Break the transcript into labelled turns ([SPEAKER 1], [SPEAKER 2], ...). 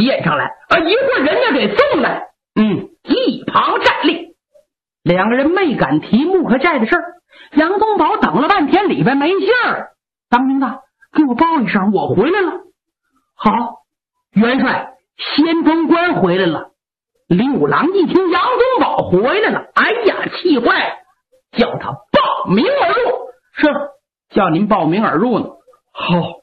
[SPEAKER 1] 献上来，一会儿人家给送来。一旁站立。两个人没敢提木克寨的事儿。杨东宝等了半天，里边没信儿。当兵的，给我报一声，我回来了。好，元帅，先锋官回来了。李五郎一听杨东宝回来了，哎呀，气坏了，叫他报名而入。是，叫您报名而入呢。好。